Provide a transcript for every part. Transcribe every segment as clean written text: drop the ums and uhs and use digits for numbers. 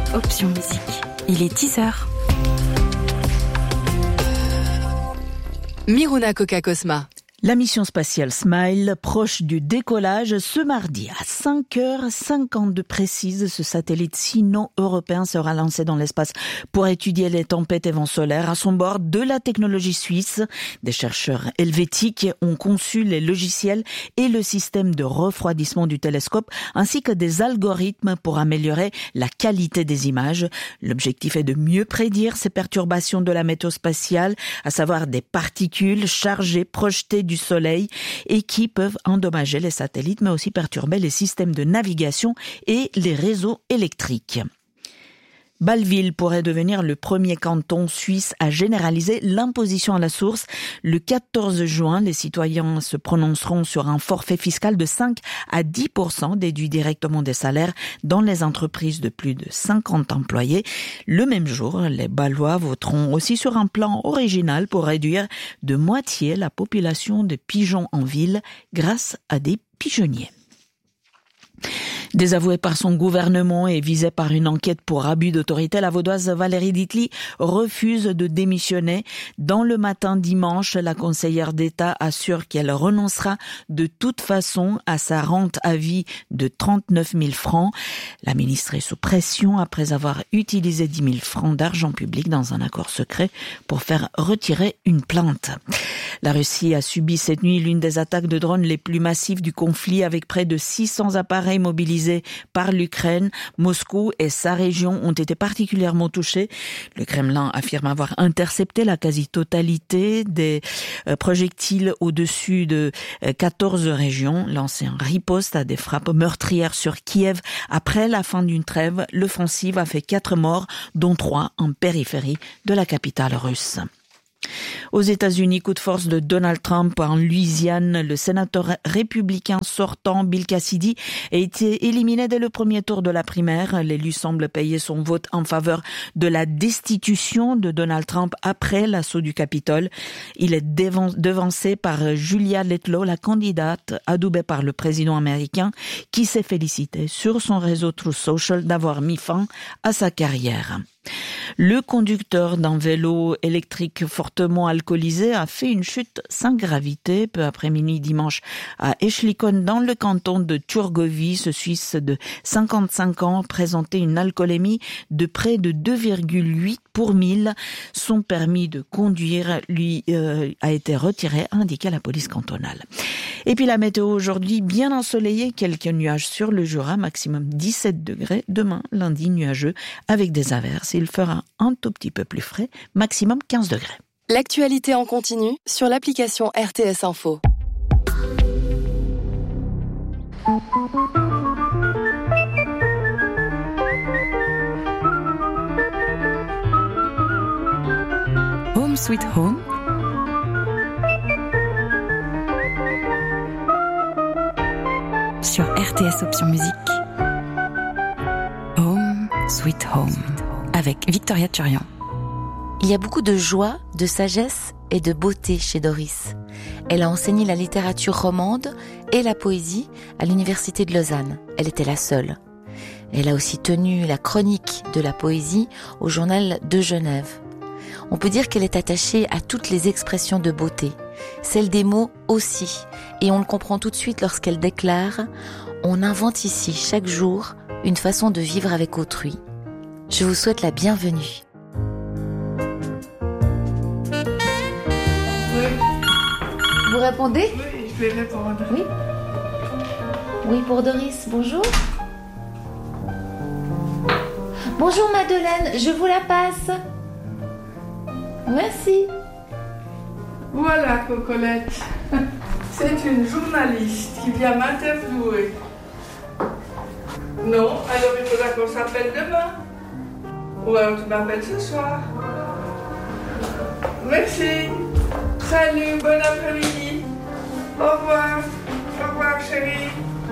Option Musique. Il est 10h. Miruna Coca-Cosma. La mission spatiale Smile, proche du décollage, ce mardi à 5h52 précise, ce satellite sino-européen sera lancé dans l'espace pour étudier les tempêtes et vents solaires. À son bord, de la technologie suisse, des chercheurs helvétiques ont conçu les logiciels et le système de refroidissement du télescope, ainsi que des algorithmes pour améliorer la qualité des images. L'objectif est de mieux prédire ces perturbations de la météo spatiale, à savoir des particules chargées projetées du Soleil et qui peuvent endommager les satellites, mais aussi perturber les systèmes de navigation et les réseaux électriques. Bâle-Ville pourrait devenir le premier canton suisse à généraliser l'imposition à la source. Le 14 juin, les citoyens se prononceront sur un forfait fiscal de 5 à 10% déduit directement des salaires dans les entreprises de plus de 50 employés. Le même jour, les Bâlois voteront aussi sur un plan original pour réduire de moitié la population de pigeons en ville grâce à des pigeonniers. Désavouée par son gouvernement et visée par une enquête pour abus d'autorité, la vaudoise Valérie Ditli refuse de démissionner. Dans le matin dimanche, la conseillère d'État assure qu'elle renoncera de toute façon à sa rente à vie de 39 000 francs. La ministre est sous pression après avoir utilisé 10 000 francs d'argent public dans un accord secret pour faire retirer une plainte. La Russie a subi cette nuit l'une des attaques de drones les plus massives du conflit avec près de 600 appareils mobilisés par l'Ukraine. Moscou et sa région ont été particulièrement touchés. Le Kremlin affirme avoir intercepté la quasi-totalité des projectiles au-dessus de 14 régions, lancé en riposte à des frappes meurtrières sur Kiev. Après la fin d'une trêve, l'offensive a fait 4 morts, dont 3 en périphérie de la capitale russe. Aux États-Unis, coup de force de Donald Trump en Louisiane, le sénateur républicain sortant Bill Cassidy a été éliminé dès le premier tour de la primaire. L'élu semble payer son vote en faveur de la destitution de Donald Trump après l'assaut du Capitole. Il est devancé par Julia Letlow, la candidate adoubée par le président américain, qui s'est félicitée sur son réseau Truth Social d'avoir mis fin à sa carrière. Le conducteur d'un vélo électrique fortement alcoolisé a fait une chute sans gravité peu après minuit dimanche à Eschlikon dans le canton de Turgovie. Ce Suisse de 55 ans présentait une alcoolémie de près de 2,8 pour 1000. Son permis de conduire lui a été retiré, a indiqué la police cantonale. Et puis la météo aujourd'hui, bien ensoleillée, quelques nuages sur le Jura, maximum 17 degrés. Demain, lundi, nuageux avec des averses. Il fera un tout petit peu plus frais, maximum 15 degrés. L'actualité en continu sur l'application RTS Info. Home Sweet Home. Sur RTS Option Musique. Home Sweet Home. Avec Victoria Turian. Il y a beaucoup de joie, de sagesse et de beauté chez Doris. Elle a enseigné la littérature romande et la poésie à l'université de Lausanne. Elle était la seule. Elle a aussi tenu la chronique de la poésie au journal de Genève. On peut dire qu'elle est attachée à toutes les expressions de beauté, celles des mots aussi. Et on le comprend tout de suite lorsqu'elle déclare « On invente ici chaque jour une façon de vivre avec autrui ». Je vous souhaite la bienvenue. Oui. Vous répondez ? Oui, je vais répondre. Oui. Oui, pour Doris, bonjour. Bonjour Madeleine, je vous la passe. Merci. Voilà, Cocolette. C'est une journaliste qui vient m'interviewer. Non, alors il faudra qu'on s'appelle demain. Ou alors tu m'appelles ce soir. Merci. Salut, bon après-midi. Au revoir. Au revoir, chérie.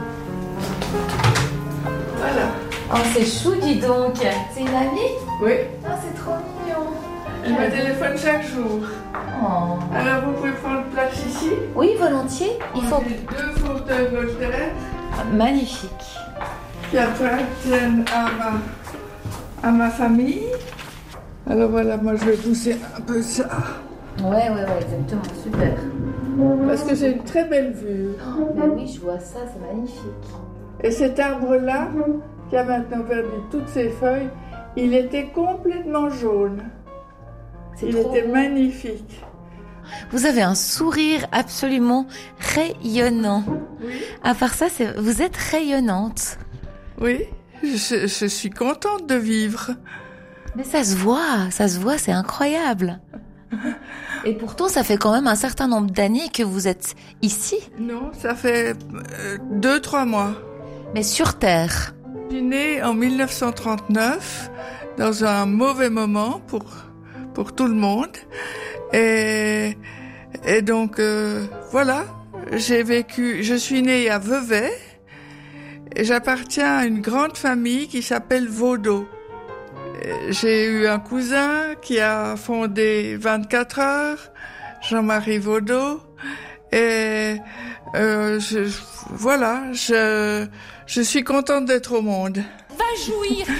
Voilà. Oh, c'est chou, dis donc. C'est une amie ? Oui, Oh, c'est trop mignon. elle me téléphone chaque jour. Oh. Alors vous pouvez prendre place ici. Oui, volontiers. Il faut... J'ai 2 fauteuils Voltaire. Magnifique. Qui appartiennent à ma à ma famille. Alors voilà, moi je vais pousser un peu ça. Ouais, exactement, super. Parce que j'ai une très belle vue. Oh, mais oui, je vois ça, c'est magnifique. Et cet arbre-là, qui a maintenant perdu toutes ses feuilles, il était complètement jaune. Il était magnifique. Vous avez un sourire absolument rayonnant. Oui. À part ça, vous êtes rayonnante. Oui, je suis contente de vivre. Mais ça se voit, c'est incroyable. Et pourtant, ça fait quand même un certain nombre d'années que vous êtes ici. Non, ça fait 2-3 mois. Mais sur Terre. Je suis née en 1939, dans un mauvais moment pour tout le monde. Et donc, voilà, je suis née à Vevey, et j'appartiens à une grande famille qui s'appelle Vaudot. J'ai eu un cousin qui a fondé 24 heures, Jean-Marie Vaudot, et je suis contente d'être au monde. Va jouir